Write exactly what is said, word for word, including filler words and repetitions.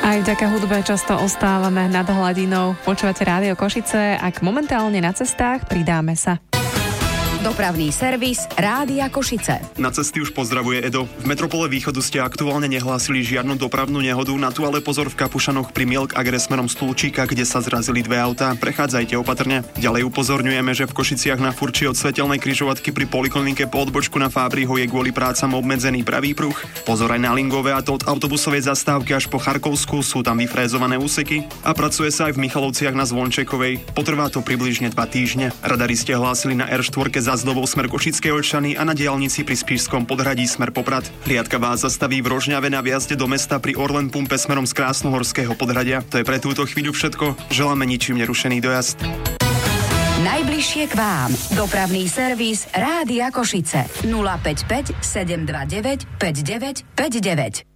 Aj vďaka hudbe často ostávame nad hladinou. Počúvate Rádio Košice, ak momentálne na cestách, pridáme sa. Dopravný servis Rádia Košice. Na cesty už pozdravuje Edo. V metropole Východu ste aktuálne nehlásili žiadnu dopravnú nehodu, na tu ale pozor v Kapušanoch pri Milk Agre smerom Stulčíka, kde sa zrazili dve autá. Prechádzajte opatrne. Ďalej upozorňujeme, že v Košiciach na Furči od svetelnej križovatky pri poliklinike po odbočku na Fábriho je kvôli prácam obmedzený pravý pruh. Pozor aj na Lingové, a to od autobusovej zastávky až po Charkovsku, sú tam vyfrézované úseky a pracuje sa aj v Michalovciach na Zvončekovej. Potrvá to približne dva týždne. Radaristi hlásili na er štyri za Zdobou smer Košické Olšany a na diaľnici pri Spišskom Podhradí smer Poprad. Hliadka vás zastaví v Rožňave na vjazde do mesta pri Orlen pumpe smerom z Krásnohorského Podhradia. To je pre túto chvíľu všetko. Želáme ničím nerušený dojazd. Najbližšie k vám. Dopravný servis Rádia Košice. nula päť päť sedem dva deväť päť deväť päť deväť.